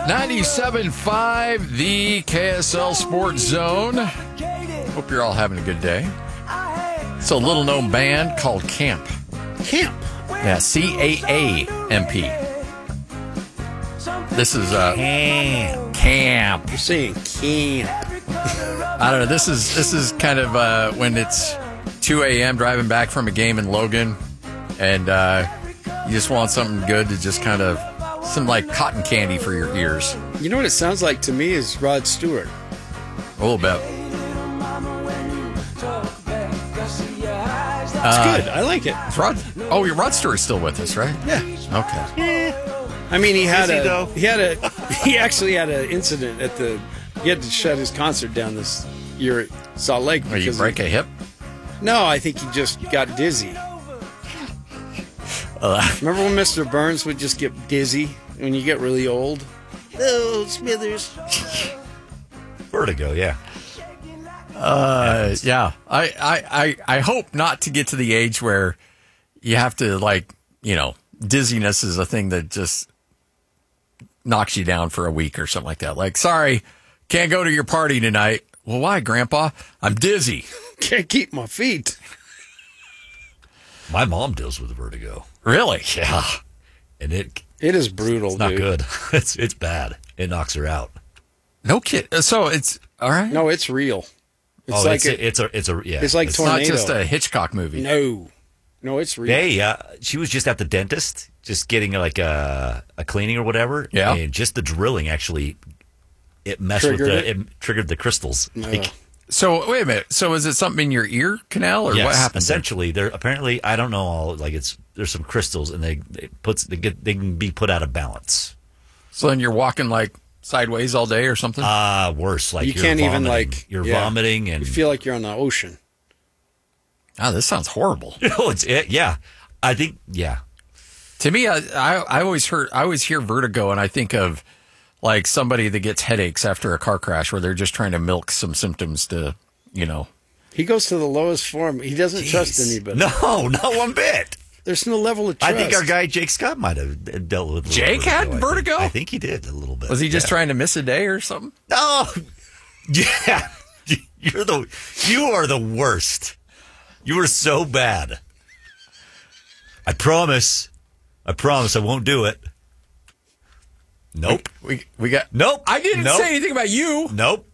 97.5, the KSL Sports Zone. Hope you're all having a good day. It's a little-known band called Camp. Camp? Yeah, C-A-A-M-P. This is Camp. You're saying camp. I don't know. This is kind of when it's 2 a.m. driving back from a game in Logan, and you just want something good to just kind of some like cotton candy for your ears. You know what it sounds like to me is Rod Stewart. A little bit. It's good. I like it. Rod Stewart's still with us, right? Yeah. Okay. I mean, he actually had an incident he had to shut his concert down this year at Salt Lake. Or you break a hip? No, I think he just got dizzy. Remember when Mr. Burns would just get dizzy when you get really old? Oh, Smithers. Vertigo, yeah. Yeah. I hope not to get to the age where you have to, dizziness is a thing that just knocks you down for a week or something like that. Like, sorry, can't go to your party tonight. Well, why, Grandpa? I'm dizzy. Can't keep my feet. My mom deals with vertigo. Really? Yeah. And it is brutal, it's not dude. good. It's bad. It knocks her out. No kid. So it's all right. No, it's real. It's like it's like It's tornado. not just a Hitchcock movie. No, it's real. Hey, she was just at the dentist, just getting like a cleaning or whatever. Yeah. And just the drilling actually, it messed it triggered the crystals. So wait a minute. So is it something in your ear canal or yes, what happened? Essentially, there apparently I don't know all there's some crystals and they can be put out of balance. So then you're walking like sideways all day or something? Worse. Like you can't even you're vomiting and you feel like you're on the ocean. Oh, this sounds horrible. Yeah. I think To me, I always hear vertigo and I think of like somebody that gets headaches after a car crash where they're just trying to milk some symptoms to, He goes to the lowest form. He doesn't trust anybody. No, not one bit. There's no level of trust. I think our guy Jake Scott might have dealt with Jake had vertigo? I think he did a little bit. Was he just trying to miss a day or something? No. Yeah. You are the worst. You are so bad. I promise I won't do it. Nope. We got Nope. I didn't say anything about you. Nope.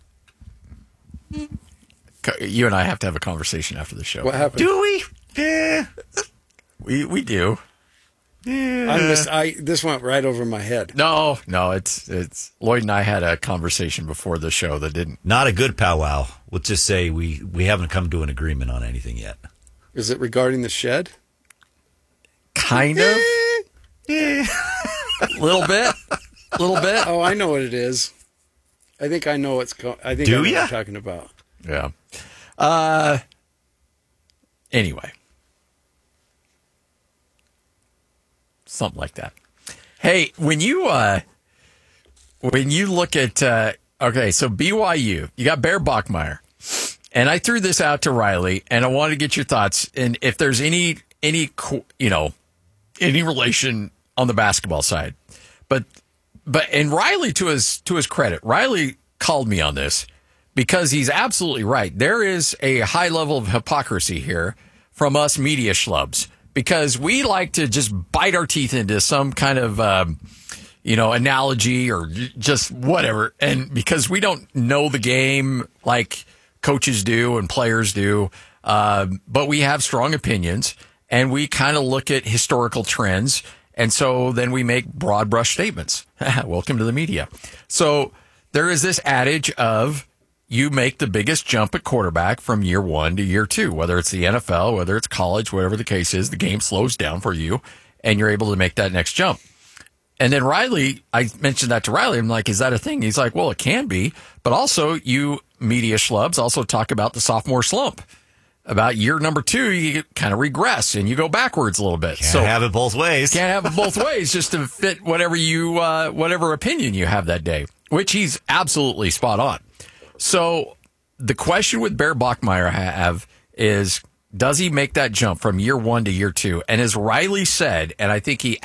You and I have to have a conversation after the show. What happened? Do we? Yeah. We do. Yeah. This went right over my head. No, it's Lloyd and I had a conversation before the show that didn't. Not a good powwow. Let's just say we haven't come to an agreement on anything yet. Is it regarding the shed? Kind of. Yeah. Little bit. Oh, I know what it is. I think I know what's I think I know what you're talking about. Yeah. Anyway. Something like that. Hey, when you look at okay, so BYU, you got Bear Bachmeier, and I threw this out to Riley, and I wanted to get your thoughts, and if there's any relation on the basketball side, but Riley, to his credit, Riley called me on this because he's absolutely right. There is a high level of hypocrisy here from us media schlubs. Because we like to just bite our teeth into some kind of, analogy or just whatever. And because we don't know the game like coaches do and players do, but we have strong opinions and we kind of look at historical trends. And so then we make broad brush statements. Welcome to the media. So there is this adage of, you make the biggest jump at quarterback from year 1 to year 2, whether it's the NFL, whether it's college, whatever the case is, the game slows down for you and you're able to make that next jump. And then Riley, I mentioned that to Riley. I'm like, is that a thing? He's like, well, it can be. But also you media schlubs also talk about the sophomore slump. About year number 2, you kind of regress and you go backwards a little bit. Can't have it both ways. Can't have it both ways just to fit whatever opinion you have that day, which he's absolutely spot on. So the question with Bear Bachmeier have is, does he make that jump from year 1 to year 2? And as Riley said, and I think he